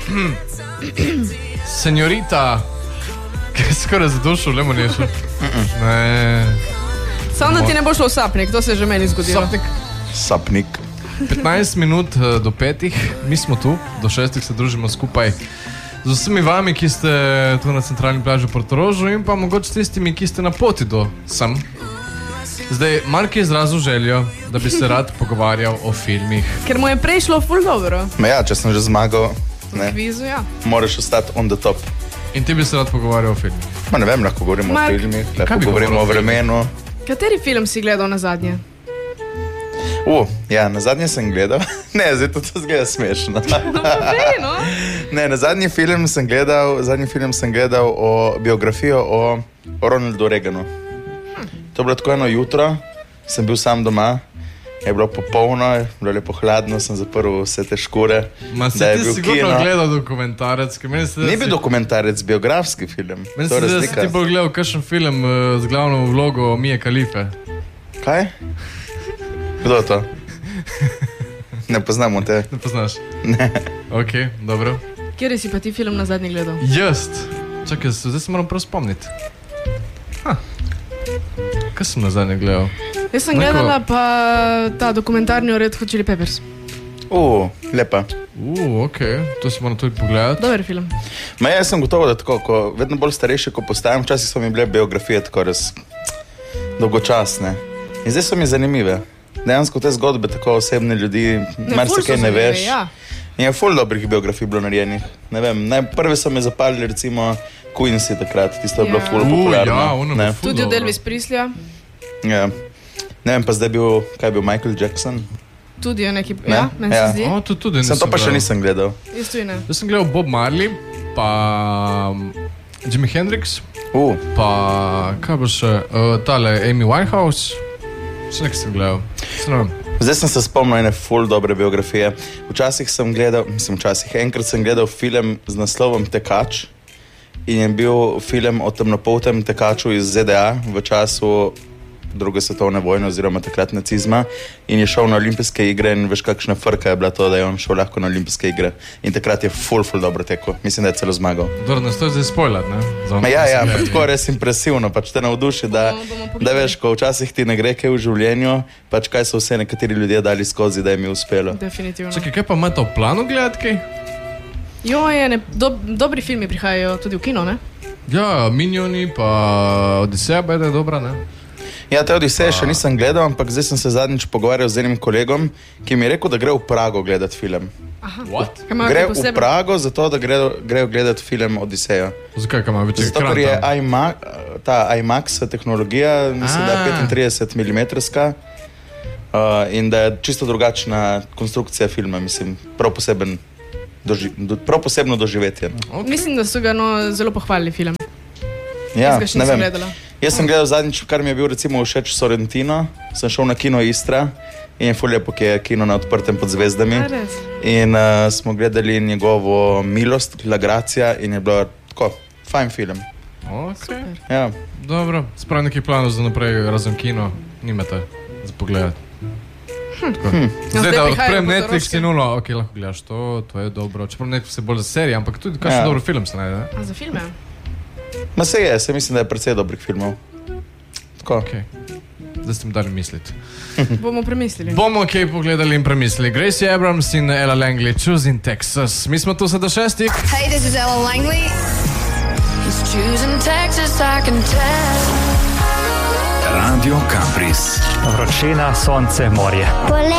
Senjorita, ki je skoraj zadušil, le mu nešel. Ne. Samo da ti ne bo šlo v sapnik, to se je že meni zgodilo. Sapnik. 15 minut do 5, mi smo tu, do 6 se družimo skupaj z vsemi vami, ki ste tu na centralni plaži v Portorožu in pa mogoče tistimi, ki ste na poti do sem. Zdaj, Mark je izrazil željo, da bi se rad pogovarjal o filmih. Ker mu je prej šlo ful dobro. Ja, če sem že zmagal, ne, Kvizu, ja. moraš ostati on the top. In ti bi se rad pogovarjal o filmih. Ne vem, lahko govorimo Mark, o filmih, kaj lahko bi govorimo govoril o o vremenu. Kateri film si gledal na zadnje? Ja, na zadnje sem gledal. Ne, zdaj to zgleda smešno. No. Ne, na zadnji film sem gledal o biografijo o Ronaldu Reaganu. To je bilo tako eno jutro, sem bil sam doma, je bilo popolno, je bilo lepo hladno, sem zaprl vse te škure. Ma se ti sigurno gledal dokumentarec, Ni bil dokumentarec, biografski film. Meni se da si ti bolj gledal kakšen film z glavno vlogo Mije Khalife. Kaj? Kdo je to? Ne poznamo te. Ne poznaš? Ne. Ok, dobro. Kjer si pa ti film na zadnje gledal? Just. Čakaj, zdaj se moram prav spomniti. Kaj sem na zadnje gledal? Jaz sem gledala pa ta dokumentarni o Red Hot Chili Peppers. Lepa. Ok, to si moram tudi pogledati. Dober film. Ma jaz sem gotovo, da tako, ko vedno bolj starejši, ko postajam, včasih so mi bile biografije tako res dolgočasne. In zdaj so mi zanimive. Dejansko te zgodbe tako osebne ljudi, marsikaj ne veš. Ja. In je ful dobrih biografij bilo narejenih. Ne vem, prve so me zapalili recimo Quincy takrat, tisto je bilo ful popularno. Ja, tudi od Elvis Presleyja. Ja. Ne vem, pa zdaj bil, kaj je bil Michael Jackson? Tudi je neki, ja, meni se zdi. Tudi to pa še nisem gledal. Jaz tudi ne. Jaz sem gledal Bob Marley, pa Jimi Hendrix, pa kaj bo še, tale Amy Winehouse. Še nekaj sem gledal. Zdaj sem se spomnil ene ful dobre biografije. Enkrat sem gledal film z naslovom Tekač in je bil film o temnopoltem tekaču iz ZDA v času druge svetovne vojne oziroma takrat nacizma in je šel na olimpijske igre in veš kakšna frka je bila to, da je on šel lahko na olimpijske igre in takrat je ful dobro tekel. Mislim, da je celo zmagal. Dobro, nas to je zdaj spoilat, ne? Ja, tako res impresivno, pač te navduši, da veš, ko včasih ti ne gre kaj v življenju, pač kaj so vse nekateri ljudje dali skozi, da jim je uspelo. Definitivno. Čakaj, kaj pa ima to v planu gledati kaj? Dobri filmi prihajajo tudi v kino, ne? Ja, Minioni, pa Odiseja pa je dobra, ne? Ja, te Odiseje še nisem gledal, ampak zdaj sem se zadnjič pogovarjal z enim kolegom, ki mi je rekel, da gre v Prago gledati film. What? Gre v Prago zato, da grejo gledati film Odiseja. Zakaj, kaj ima več ekran? Zato, ker je ta IMAX tehnologija, mislim, da je 35 mm in da je čisto drugačna konstrukcija filma, mislim, prav posebno doživetje. Okay. Mislim, da so ga zelo pohvalili film. Ja, jaz ga še nisem gledala. Jaz sem gledal zadnjič, kar mi je bil recimo všeč Sorrentino, sem šel na kino Istra in je ful lepo, ki je kino na odprtem pod zvezdami. In smo gledali njegovo Milost, La Grazia in je bilo tako, fajn film. Ok, ja. Dobro, sprav nekaj planov za naprej, razen kino, nimate za pogledati. Zdaj, da odprem Netflix in ok, lahko gledaš to je dobro, čeprav Netflix je bolj za serije, ampak tudi kakšen dober film se najde. A za filme? Ma se mislim, da je precej dobrih filmov. Tako. Okay. Zdaj ste mi dali misliti. Bomo premislili. Bomo kaj pogledali in premislili. Gracie Abrams in Ella Langley, Choosing Texas. Mi smo tu se do 6. Hey, this is Ella Langley. He's choosing Texas, I can tell. Radio Campus. Vročina, sonce, morje.